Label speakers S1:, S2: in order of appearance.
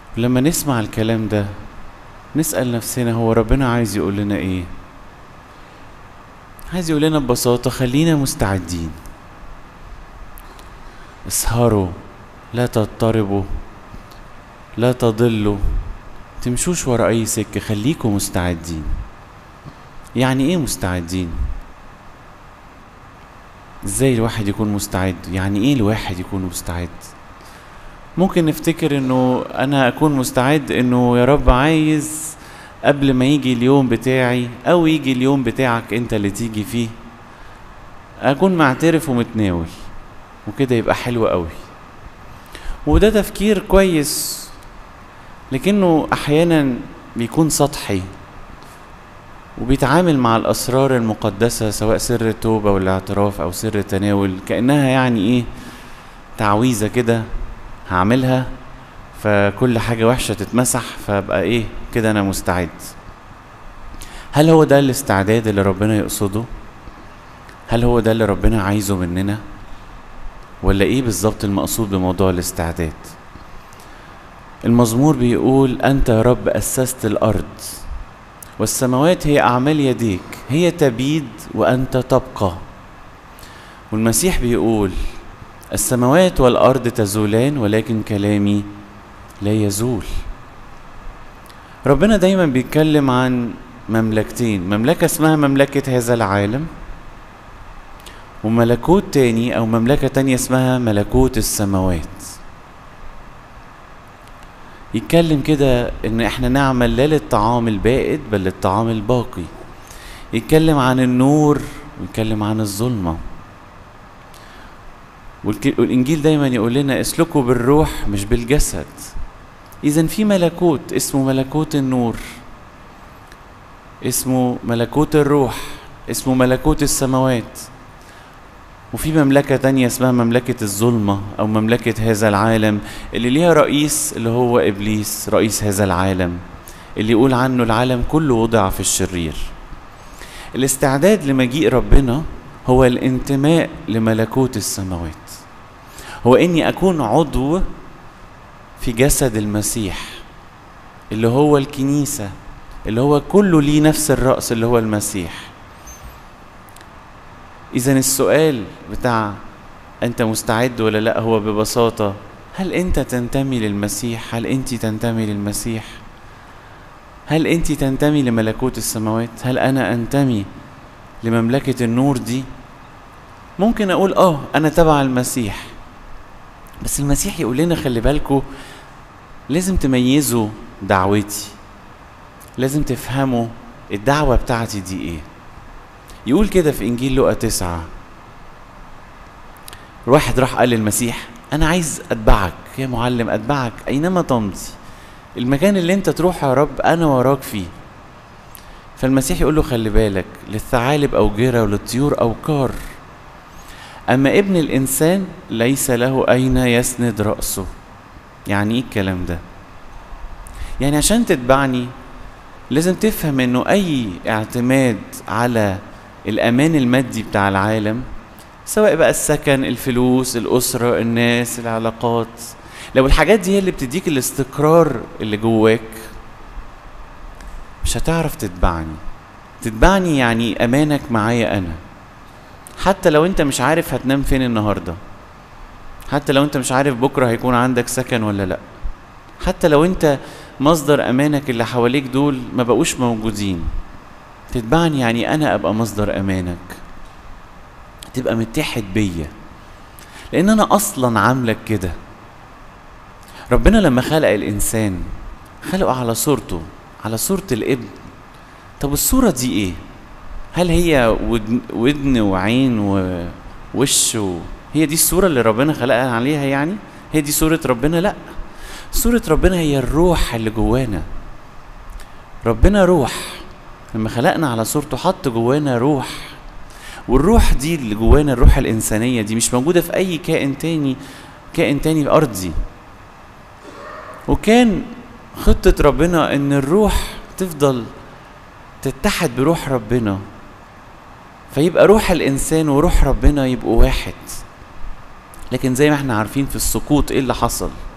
S1: لما نسمع الكلام ده نسأل نفسنا هو ربنا عايز يقول لنا ايه؟ عايز يقول لنا ببساطة خلينا مستعدين، اسهروا، لا تضطربوا، لا تضلوا، تمشوش ورا اي سكة، خليكم مستعدين. يعني ايه مستعدين؟ ازاي الواحد يكون مستعد؟ يعني ايه الواحد يكون مستعد؟ ممكن نفتكر انه انا اكون مستعد انه يا رب عايز قبل ما يجي اليوم بتاعي او يجي اليوم بتاعك انت اللي تيجي فيه اكون معترف ومتناول، وكده يبقى حلو قوي. وده تفكير كويس، لكنه احيانا بيكون سطحي وبيتعامل مع الاسرار المقدسة، سواء سر التوبة والاعتراف او سر التناول، كأنها يعني ايه، تعويذة كده هعملها فكل حاجة وحشة تتمسح، فابقى ايه كده انا مستعد. هل هو ده الاستعداد اللي ربنا يقصده؟ هل هو ده اللي ربنا عايزه مننا؟ ولا ايه بالظبط المقصود بموضوع الاستعداد؟ المزمور بيقول انت يا رب اسست الارض والسماوات هي اعمال يديك، هي تبيد وانت تبقى. والمسيح بيقول السماوات والارض تزولان ولكن كلامي لا يزول. ربنا دايما بيتكلم عن مملكتين، مملكة اسمها مملكة هذا العالم، وملكوت تاني او مملكة تانية اسمها ملكوت السماوات. يتكلم كده ان احنا نعمل لا للطعام البائد بل للطعام الباقي. يتكلم عن النور ويتكلم عن الظلمة. والانجيل دايما يقول لنا اسلكوا بالروح مش بالجسد. اذا في ملكوت اسمه ملكوت النور، اسمه ملكوت الروح، اسمه ملكوت السماوات. وفي مملكة تانية اسمها مملكة الظلمة او مملكة هذا العالم، اللي ليها رئيس اللي هو ابليس، رئيس هذا العالم، اللي يقول عنه العالم كله وضع في الشرير. الاستعداد لمجيء ربنا هو الانتماء لملكوت السماوات، هو اني اكون عضو في جسد المسيح اللي هو الكنيسة، اللي هو كله ليه نفس الرأس اللي هو المسيح. إذن السؤال بتاع أنت مستعد ولا لأ هو ببساطة هل أنت تنتمي للمسيح؟ هل أنت تنتمي للمسيح؟ هل أنت تنتمي لملكوت السماوات؟ هل أنا أنتمي لمملكة النور دي؟ ممكن أقول أنا تبع المسيح، بس المسيح يقول لنا خلي بالكوا لازم تميزوا دعوتي، لازم تفهموا الدعوة بتاعتي دي إيه. يقول كده في إنجيل لوقا 9، الواحد راح قال للمسيح أنا عايز أتبعك يا معلم، أتبعك أينما تمضي، المكان اللي أنت تروح يا رب أنا وراك فيه. فالمسيح يقول له خلي بالك، للثعالب أوجرة وللطيور أوكار، أما ابن الإنسان ليس له أين يسند رأسه. يعني إيه الكلام ده؟ يعني عشان تتبعني لازم تفهم إنه أي اعتماد على الأمان المادي بتاع العالم، سواء بقى السكن، الفلوس، الأسرة، الناس، العلاقات، لو الحاجات دي هي اللي بتديك الاستقرار اللي جواك مش هتعرف تتبعني. تتبعني يعني أمانك معايا أنا، حتى لو أنت مش عارف هتنام فين النهاردة، حتى لو أنت مش عارف بكرة هيكون عندك سكن ولا لأ، حتى لو أنت مصدر أمانك اللي حواليك دول ما بقوش موجودين. تتبعني يعني أنا أبقى مصدر أمانك، تبقى متحد بيا، لأن أنا أصلا عاملك كده. ربنا لما خلق الإنسان خلقه على صورته، على صورة الابن. طب الصورة دي إيه؟ هل هي ودن وعين ووش هي دي الصورة اللي ربنا خلقها عليها؟ يعني هي دي صورة ربنا؟ لأ، صورة ربنا هي الروح اللي جوانا. ربنا روح، لما خلقنا على صورته حط جوانا روح، والروح دي اللي جوانا، الروح الإنسانية دي مش موجودة في أي كائن تاني أرضي. وكان خطة ربنا إن الروح تفضل تتحد بروح ربنا، فيبقى روح الإنسان وروح ربنا يبقوا واحد. لكن زي ما احنا عارفين في السقوط إيه اللي حصل؟